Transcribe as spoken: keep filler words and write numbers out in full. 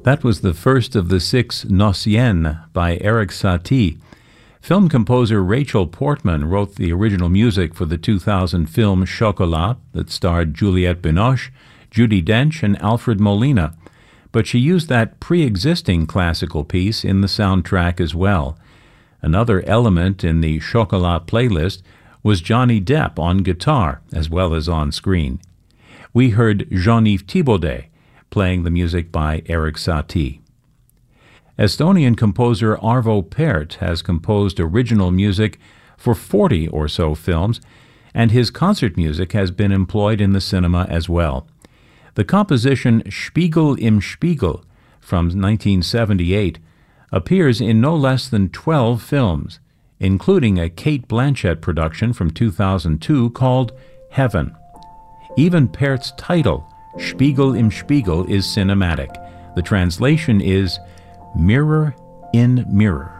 That was the first of the six Nocienne by Erik Satie. Film composer Rachel Portman wrote the original music for the two thousand film Chocolat that starred Juliette Binoche, Judi Dench, and Alfred Molina, but she used that pre-existing classical piece in the soundtrack as well. Another element in the Chocolat playlist was Johnny Depp on guitar as well as on screen. We heard Jean-Yves Thibaudet playing the music by Erik Satie. Estonian composer Arvo Pärt has composed original music for forty or so films, and his concert music has been employed in the cinema as well. The composition Spiegel im Spiegel from nineteen seventy-eight appears in no less than twelve films, including a Cate Blanchett production from two thousand two called Heaven. Even Pärt's title, Spiegel im Spiegel, is cinematic. The translation is Mirror in Mirror.